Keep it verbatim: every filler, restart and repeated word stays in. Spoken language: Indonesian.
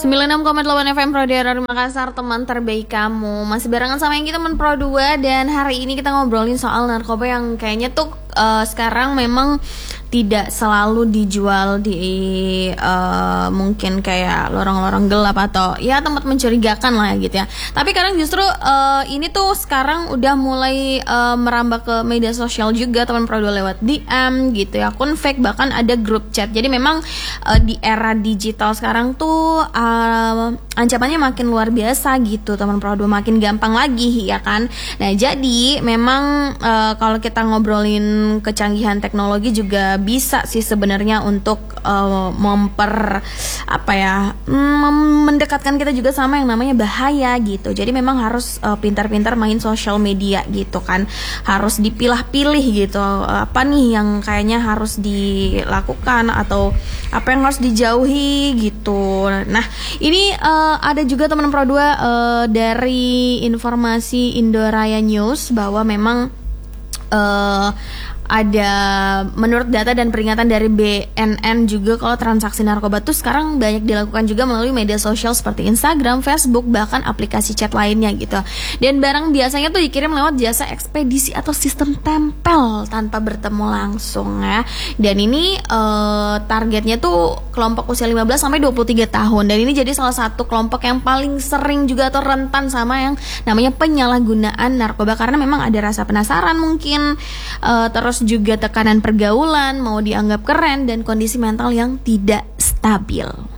sembilan puluh enam koma delapan F M Pro Daerah Makassar, teman terbaik kamu. Masih barengan sama yang kita teman Pro dua. Dan hari ini kita ngobrolin soal narkoba yang kayaknya tuh uh, sekarang memang tidak selalu dijual di uh, mungkin kayak lorong-lorong gelap atau ya tempat mencurigakan lah gitu ya. Tapi kadang justru uh, ini tuh sekarang udah mulai uh, merambah ke media sosial juga, teman Pro dua lewat D M gitu ya, akun fake, bahkan ada grup chat. Jadi memang uh, di era digital sekarang tuh uh, ancamannya makin luar biasa gitu, teman Pro dua, makin gampang lagi ya kan. Nah jadi memang uh, kalau kita ngobrolin kecanggihan teknologi juga bisa sih sebenarnya untuk uh, memper apa ya mem- mendekatkan kita juga sama yang namanya bahaya gitu. Jadi memang harus uh, pintar-pintar main sosial media gitu kan, harus dipilah-pilih gitu, apa nih yang kayaknya harus dilakukan atau apa yang harus dijauhi gitu. Nah ini uh, ada juga teman Pro dua uh, dari informasi Indoraya News bahwa memang uh, ada menurut data dan peringatan dari B N N juga kalau transaksi narkoba tuh sekarang banyak dilakukan juga melalui media sosial seperti Instagram, Facebook, bahkan aplikasi chat lainnya gitu. Dan barang biasanya tuh dikirim lewat jasa ekspedisi atau sistem tempel tanpa bertemu langsung ya. Dan ini uh, targetnya tuh kelompok usia lima belas sampai dua puluh tiga tahun. Dan ini jadi salah satu kelompok yang paling sering juga atau rentan sama yang namanya penyalahgunaan narkoba, karena memang ada rasa penasaran mungkin, uh, terus juga tekanan pergaulan, mau dianggap keren, dan kondisi mental yang tidak stabil.